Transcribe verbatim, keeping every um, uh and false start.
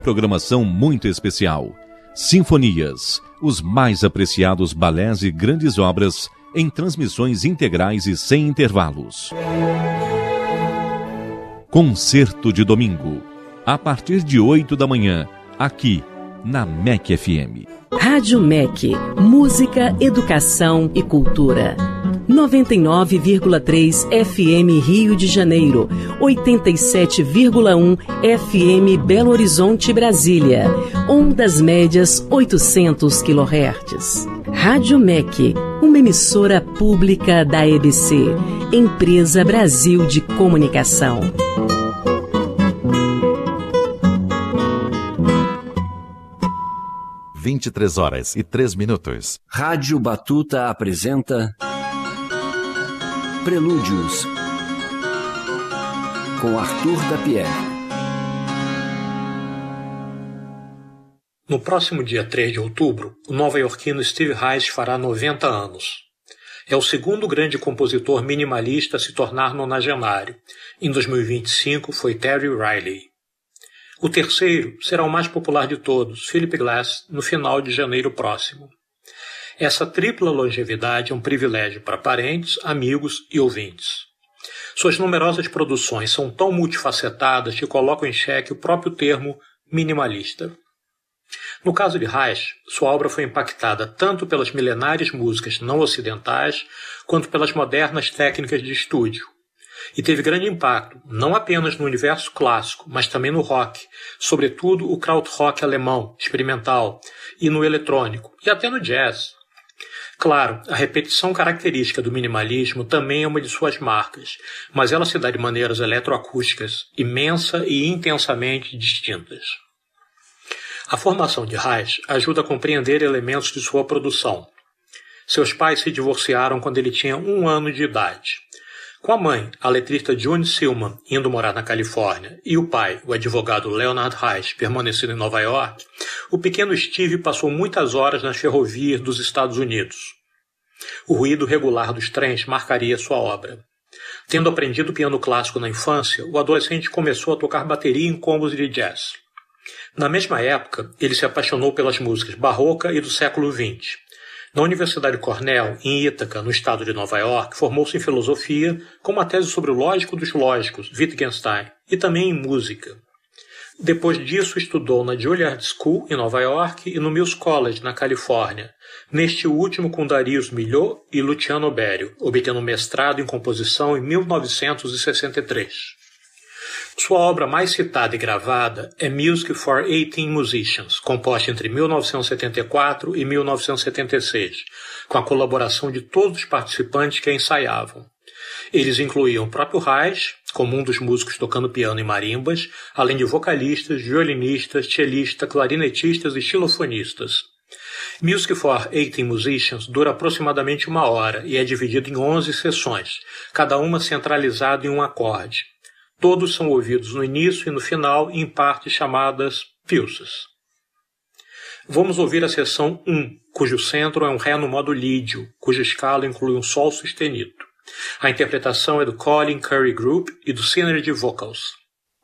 Programação muito especial. Sinfonias, os mais apreciados balés e grandes obras em transmissões integrais e sem intervalos. Concerto de domingo, a partir de oito da manhã, aqui na M E C F M. Rádio M E C, música, educação e cultura. noventa e nove vírgula três F M Rio de Janeiro, oitenta e sete vírgula um F M Belo Horizonte, Brasília, ondas médias oitocentos quilohertz. Rádio M E C, uma emissora pública da E B C, Empresa Brasil de Comunicação. vinte e três horas e três minutos. Rádio Batuta apresenta Prelúdios, com Arthur Dapier. No próximo dia três de outubro, o nova-iorquino Steve Reich fará noventa anos. É o segundo grande compositor minimalista a se tornar nonagenário. Em dois mil e vinte e cinco foi Terry Riley. O terceiro será o mais popular de todos, Philip Glass, no final de janeiro próximo. Essa tripla longevidade é um privilégio para parentes, amigos e ouvintes. Suas numerosas produções são tão multifacetadas que colocam em xeque o próprio termo minimalista. No caso de Reich, sua obra foi impactada tanto pelas milenares músicas não ocidentais quanto pelas modernas técnicas de estúdio. E teve grande impacto, não apenas no universo clássico, mas também no rock, sobretudo o krautrock alemão, experimental, e no eletrônico, e até no jazz. Claro, a repetição característica do minimalismo também é uma de suas marcas, mas ela se dá de maneiras eletroacústicas, imensa e intensamente distintas. A formação de Reich ajuda a compreender elementos de sua produção. Seus pais se divorciaram quando ele tinha um ano de idade. Com a mãe, a letrista June Silman, indo morar na Califórnia, e o pai, o advogado Leonard Reich, permanecendo em Nova York, o pequeno Steve passou muitas horas nas ferrovias dos Estados Unidos. O ruído regular dos trens marcaria sua obra. Tendo aprendido piano clássico na infância, o adolescente começou a tocar bateria em combos de jazz. Na mesma época, ele se apaixonou pelas músicas barroca e do século vinte. Na Universidade Cornell, em Ítaca, no estado de Nova York, formou-se em filosofia com uma tese sobre o lógico dos lógicos, Wittgenstein, e também em música. Depois disso, estudou na Juilliard School, em Nova York, e no Mills College, na Califórnia, neste último com Darius Milhaud e Luciano Berio, obtendo um mestrado em composição em mil novecentos e sessenta e três. Sua obra mais citada e gravada é Music for eighteen Musicians, composta entre mil novecentos e setenta e quatro e mil novecentos e setenta e seis, com a colaboração de todos os participantes que a ensaiavam. Eles incluíam o próprio Reich, como um dos músicos tocando piano e marimbas, além de vocalistas, violinistas, cellistas, clarinetistas e xilofonistas. Music for eighteen Musicians dura aproximadamente uma hora e é dividido em onze sessões, cada uma centralizada em um acorde. Todos são ouvidos no início e no final em partes chamadas pulses. Vamos ouvir a seção um, cujo centro é um Ré no modo lídio, cuja escala inclui um Sol sustenido. A interpretação é do Colin Currie Group e do Synergy Vocals.